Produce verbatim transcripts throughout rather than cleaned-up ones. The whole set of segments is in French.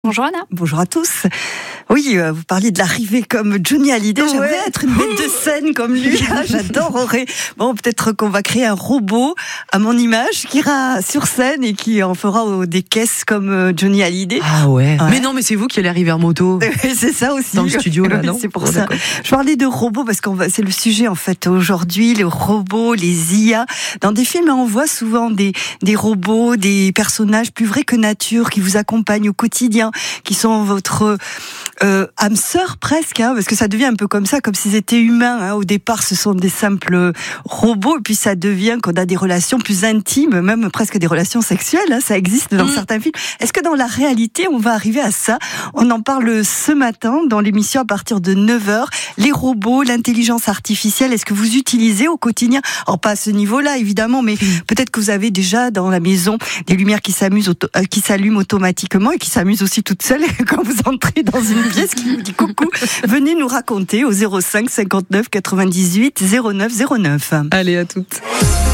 Bonjour Anna. Bonjour à tous. Oui, euh, vous parliez de l'arrivée comme Johnny Hallyday. J'aimerais ouais. être une bête de scène comme lui. J'adorerais. Bon, peut-être qu'on va créer un robot à mon image qui ira sur scène et qui en fera des caisses comme Johnny Hallyday. Ah ouais. ouais. Mais non, mais c'est vous qui allez arriver en moto. C'est ça aussi. Dans le studio là, non ? C'est pour oh, ça. D'accord. Je parlais de robots parce qu'on va, c'est le sujet en fait aujourd'hui. Les robots, les I A. Dans des films, on voit souvent des des robots, des personnages plus vrais que nature qui vous accompagnent au quotidien, qui sont votre euh, âme sœur presque, hein, parce que ça devient un peu comme ça, comme s'ils étaient humains. Hein. Au départ, ce sont des simples robots, et puis ça devient qu'on a des relations plus intimes, même presque des relations sexuelles. Hein, ça existe dans mmh. certains films. Est-ce que dans la réalité, on va arriver à ça ? On en parle ce matin dans l'émission à partir de neuf heures. Les robots, l'intelligence artificielle, est-ce que vous utilisez au quotidien ? Alors pas à ce niveau-là, évidemment, mais mmh. peut-être que vous avez déjà dans la maison des lumières qui s'amusent, auto- euh, qui s'allument automatiquement et qui s'amusent aussi toute seule quand vous entrez dans une pièce qui vous dit coucou. Venez nous raconter au zéro cinq cinquante-neuf quatre-vingt-dix-huit zéro neuf zéro neuf. Allez, à toutes.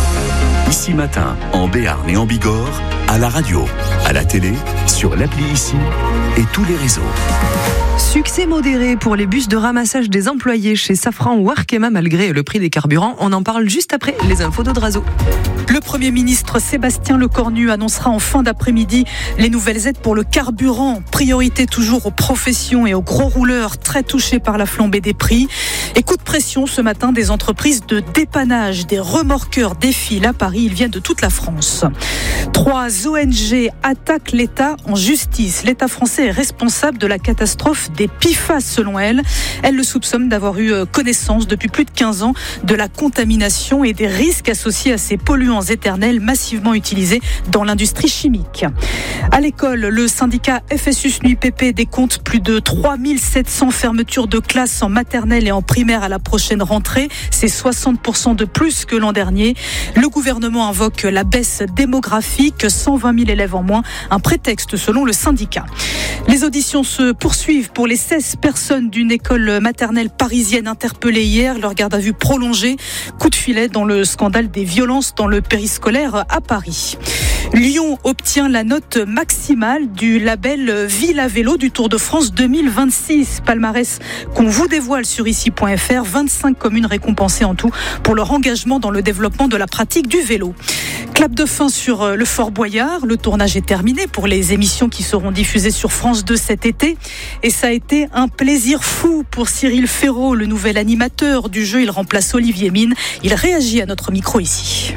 Ici Matin, en Béarn et en Bigorre, à la radio, à la télé, sur l'appli Ici et tous les réseaux. Succès modéré pour les bus de ramassage des employés chez Safran ou Arkema malgré le prix des carburants. On en parle juste après les infos d'Odrazo. Le Premier ministre Sébastien Lecornu annoncera en fin d'après-midi les nouvelles aides pour le carburant. Priorité toujours aux professions et aux gros rouleurs très touchés par la flambée des prix. Et coup de pression ce matin des entreprises de dépannage. Des remorqueurs défilent à Paris. Ils viennent de toute la France. Trois O N G attaquent l'État en justice. L'État français est responsable de la catastrophe des P F A S selon elle. Elle le soupçonne d'avoir eu connaissance depuis plus de quinze ans de la contamination et des risques associés à ces polluants éternels massivement utilisés dans l'industrie chimique. À l'école, le syndicat F S U S N U I P P décompte plus de trois mille sept cents fermetures de classes en maternelle et en primaire à la prochaine rentrée. C'est soixante pour cent de plus que l'an dernier. Le gouvernement invoque la baisse démographique, cent vingt mille élèves en moins, un prétexte selon le syndicat. Les auditions se poursuivent pour les seize personnes d'une école maternelle parisienne interpellées hier. Leur garde à vue prolongée. Coup de filet dans le scandale des violences dans le périscolaire à Paris. Lyon obtient la note maximale du label Ville à vélo du Tour de France deux mille vingt-six. Palmarès qu'on vous dévoile sur ici point f r. vingt-cinq communes récompensées en tout pour leur engagement dans le développement de la pratique du vélo. Clap de fin sur le Fort Boyard. Le tournage est terminé pour les émissions qui seront diffusées sur France deux cet été. Et ça a été un plaisir fou pour Cyril Ferraud, le nouvel animateur du jeu. Il remplace Olivier Mine. Il réagit à notre micro ici.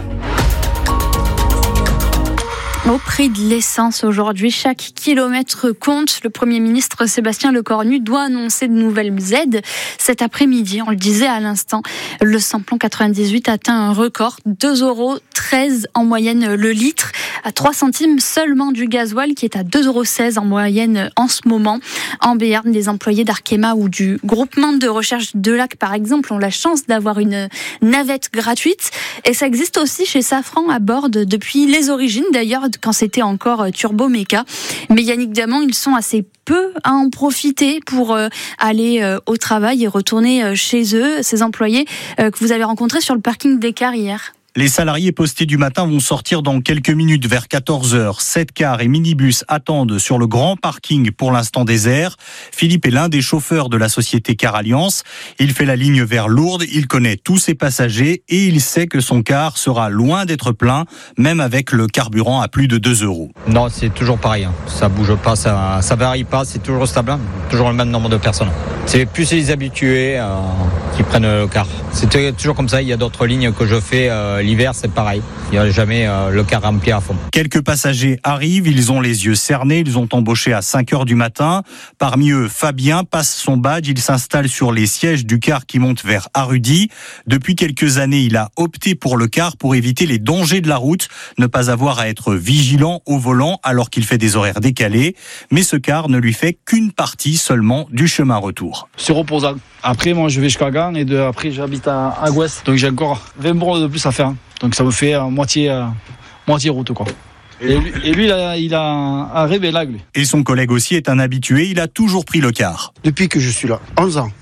Au prix de l'essence aujourd'hui, chaque kilomètre compte. Le Premier ministre Sébastien Lecornu doit annoncer de nouvelles aides cet après-midi. On le disait à l'instant, le samplon quatre-vingt-dix-huit atteint un record, deux euros treize en moyenne le litre, à trois centimes seulement du gasoil qui est à deux euros seize en moyenne en ce moment. En Béarn, des employés d'Arkema ou du groupement de recherche de Lac par exemple ont la chance d'avoir une navette gratuite et ça existe aussi chez Safran à Borde depuis les origines d'ailleurs, quand c'était encore Turbo Méca. Mais Yannick Damon, ils sont assez peu à en profiter pour euh, aller euh, au travail et retourner euh, chez eux, ces employés euh, que vous avez rencontrés sur le parking des cars hier. Les salariés postés du matin vont sortir dans quelques minutes vers quatorze heures. Sept cars et minibus attendent sur le grand parking pour l'instant désert. Philippe est l'un des chauffeurs de la société Car Alliance. Il fait la ligne vers Lourdes, il connaît tous ses passagers et il sait que son car sera loin d'être plein, même avec le carburant à plus de deux euros. Non, c'est toujours pareil. Hein. Ça bouge pas, ça, ça varie pas, c'est toujours stable. Hein. Toujours le même nombre de personnes. C'est plus les habitués euh, qui prennent le car. C'est toujours comme ça, il y a d'autres lignes que je fais euh, l'hiver, c'est pareil. Il n'y a jamais euh, le car rempli à fond. Quelques passagers arrivent, ils ont les yeux cernés, ils ont embauché à cinq heures du matin. Parmi eux, Fabien passe son badge, il s'installe sur les sièges du car qui monte vers Arudy. Depuis quelques années, il a opté pour le car pour éviter les dangers de la route, ne pas avoir à être vigilant au volant alors qu'il fait des horaires décalés. Mais ce car ne lui fait qu'une partie seulement du chemin retour. C'est reposant. Après, moi, je vais jusqu'à Gand et de, après, j'habite à, à Gouest. Donc, j'ai encore vingt bornes de plus à faire. Donc, ça me fait euh, moitié, euh, moitié route, quoi. Et lui, et lui il a, il a un rêve et lag, lui. Et son collègue aussi est un habitué, il a toujours pris le car. Depuis que je suis là, onze ans.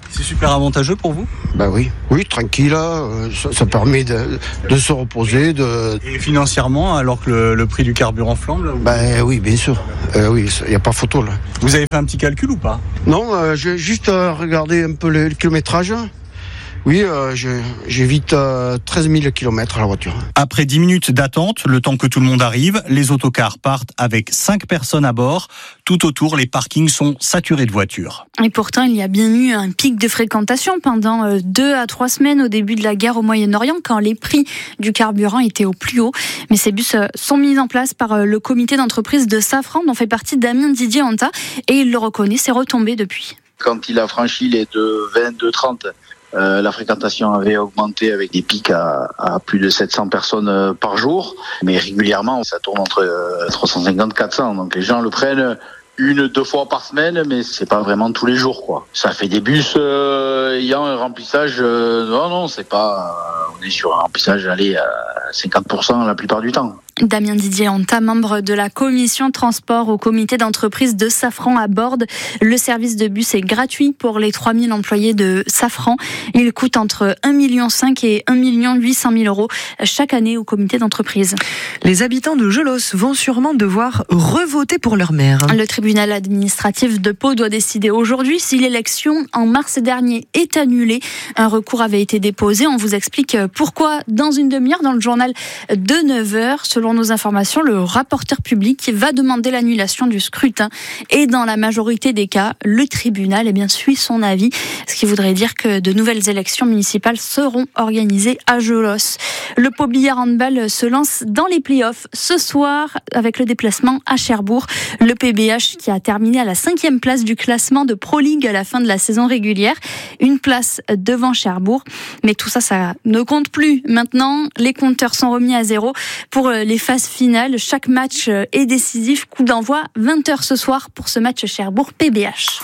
C'est super avantageux pour vous ? Ben oui, oui, tranquille, euh, ça, ça permet de, de se reposer. De... Et financièrement, alors que le, le prix du carburant flambe là, vous... Ben oui, bien sûr, euh, oui, il n'y a pas photo là. Vous avez fait un petit calcul ou pas ? Non, euh, j'ai juste euh, regardé un peu le, le kilométrage. Oui, euh, j'évite euh, treize mille kilomètres à la voiture. Après dix minutes d'attente, le temps que tout le monde arrive, les autocars partent avec cinq personnes à bord. Tout autour, les parkings sont saturés de voitures. Et pourtant, il y a bien eu un pic de fréquentation pendant deux à trois semaines au début de la guerre au Moyen-Orient, quand les prix du carburant étaient au plus haut. Mais ces bus sont mis en place par le comité d'entreprise de Safran, dont fait partie Damien Didier Anta, et il le reconnaît, c'est retombé depuis. Quand il a franchi les deux vingt, deux trente, Euh, la fréquentation avait augmenté avec des pics à, à plus de sept cents personnes par jour, mais régulièrement ça tourne entre euh, trois cent cinquante et quatre cents, donc les gens le prennent une, deux fois par semaine, mais c'est pas vraiment tous les jours, quoi. Ça fait des bus euh, ayant un remplissage, euh, non non, c'est pas, euh, on est sur un remplissage allez à cinquante pour cent la plupart du temps. Damien Didier Anta, membre de la commission transport au comité d'entreprise de Safran à Borde. Le service de bus est gratuit pour les trois mille employés de Safran. Il coûte entre un virgule cinq million et un million huit cent mille euros chaque année au comité d'entreprise. Les habitants de Gelos vont sûrement devoir revoter pour leur maire. Le tribunal administratif de Pau doit décider aujourd'hui si l'élection en mars dernier est annulée. Un recours avait été déposé. On vous explique pourquoi dans une demi-heure dans le journal de neuf heures. Selon nos informations, le rapporteur public va demander l'annulation du scrutin. Et dans la majorité des cas, le tribunal eh bien, suit son avis, ce qui voudrait dire que de nouvelles élections municipales seront organisées à Gelos. Le Pau Billard Handball se lance dans les playoffs ce soir avec le déplacement à Cherbourg. Le P B H qui a terminé à la cinquième place du classement de Pro League à la fin de la saison régulière. Une place devant Cherbourg. Mais tout ça, ça ne compte plus. Maintenant, les compteurs sont remis à zéro pour les phases finales. Chaque match est décisif. Coup d'envoi vingt heures ce soir pour ce match Cherbourg-P B H.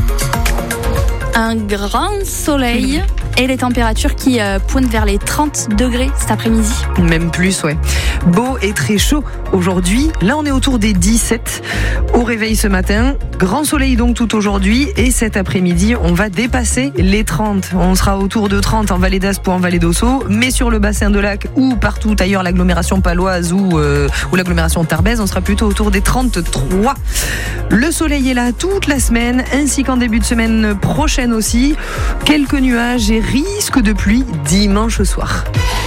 Un grand soleil et les températures qui pointent vers les trente degrés cet après-midi. Même plus, ouais. Beau et très chaud aujourd'hui. Là, on est autour des dix-sept au réveil ce matin. Grand soleil donc tout aujourd'hui. Et cet après-midi, on va dépasser les trente. On sera autour de trente en Vallée d'Aspe ou en Vallée d'Ossau. Mais sur le bassin de Lac ou partout ailleurs, l'agglomération paloise ou, euh, ou l'agglomération Tarbes, on sera plutôt autour des trente-trois. Le soleil est là toute la semaine, ainsi qu'en début de semaine prochaine aussi. Quelques nuages et risque de pluie dimanche soir.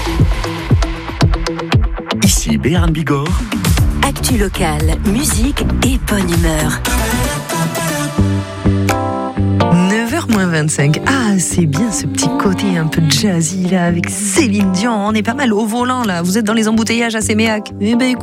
Ici Béarn Bigorre. Actu locale, musique et bonne humeur. neuf heures moins vingt-cinq. Ah, c'est bien ce petit côté un peu jazzy là avec Céline Dion. On est pas mal au volant là. Vous êtes dans les embouteillages à Séméac. Eh ben